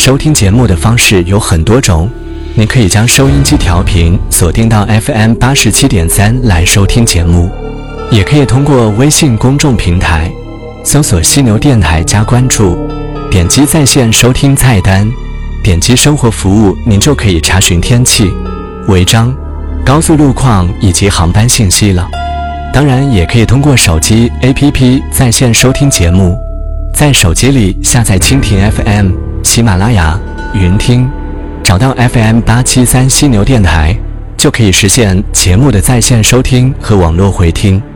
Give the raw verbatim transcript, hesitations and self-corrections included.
收听节目的方式有很多种，你可以将收音机调频锁定到 F M 八十七点三 来收听节目，也可以通过微信公众平台搜索犀牛电台加关注，点击在线收听菜单，点击生活服务，您就可以查询天气、违章、高速路况以及航班信息了。当然也可以通过手机 A P P 在线收听节目，在手机里下载蜻蜓 F M、 喜马拉雅、云听，找到 F M 八七三犀牛电台，就可以实现节目的在线收听和网络回听。